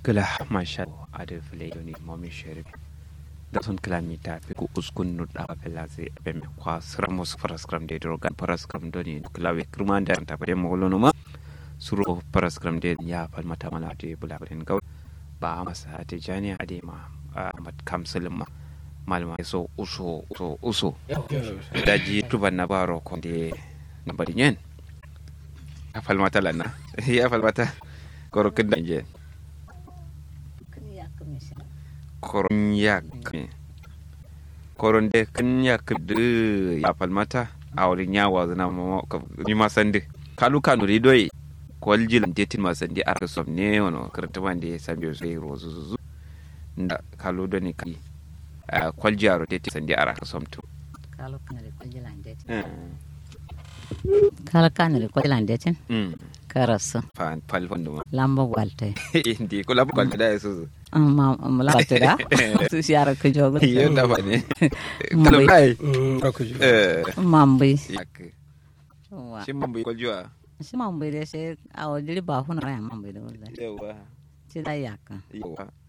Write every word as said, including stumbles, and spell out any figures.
Kala masha ada fule doni momi sherif da son kilamita fi ku uskun nu da fela sai be me kwa sramos paraskram de drogan paraskram doni klawe krumanda ta pare mo lono ma suro paraskram de ya fal mata mala de bulabarin gaul ba masa ta jani ade ma mat kamsulin ma malama so uso uso uso daji tuban na baro ko de na bari nyen ya fal mata lana ya fal mata korokin danje koron yak koron de kan yak de ya falmata a wurin yawa zana ni ma sande kalu kanu ridoyi kwalji lantetin ma sande a rasom ne wono karanta wanda ya sabi sai rozu nda kalu do ne kai kwalji aro tetin sande a rasom to kalu kanu kwalji lantetin kala kanu kwalji lantetin karasu fan pal fondo lamba walte indi ko lamba walte da su ma ma la tira su siara ko jogo yo da bane kala lai ko jogo eh mambi yak shi mambi ko jwa shi mambi de se awo dili ba hu na mambi de wala yawa ci da yak yawa